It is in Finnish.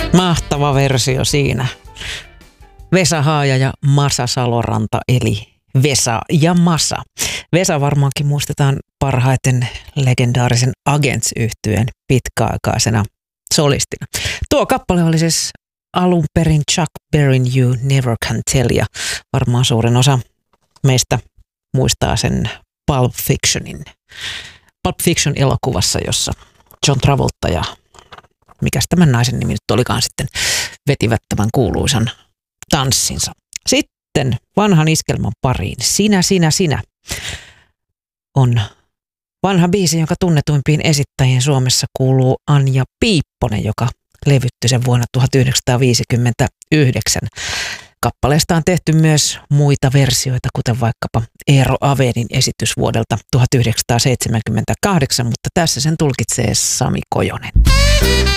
Mahtava versio siinä. Vesa Haaja ja Masa Saloranta, eli Vesa ja Masa. Vesa varmaankin muistetaan parhaiten legendaarisen Agents-yhtyeen pitkäaikaisena solistina. Tuo kappale oli siis alun perin Chuck Berryn You Never Can Tell, ja varmaan suurin osa meistä muistaa sen Pulp Fiction-elokuvassa, jossa John Travolta ja mikäs tämän naisen nimi nyt olikaan sitten vetivät tämän kuuluisan tanssinsa. Sitten vanhan iskelman pariin Sinä on vanha biisi, jonka tunnetuimpiin esittäjiin Suomessa kuuluu Anja Piipponen, joka levytti sen vuonna 1959. Kappaleesta on tehty myös muita versioita, kuten vaikkapa Eero Avenin esitys vuodelta 1978, mutta tässä sen tulkitsee Sami Kojonen.